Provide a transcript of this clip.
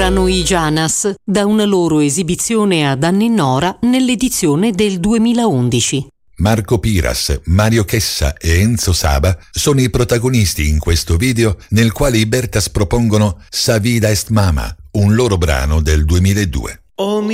Erano i Janas, da una loro esibizione ad Annennora nell'edizione del 2011. Marco Piras, Mario Chessa e Enzo Saba sono i protagonisti in questo video nel quale i Bertas propongono Sa vida est mama, un loro brano del 2002.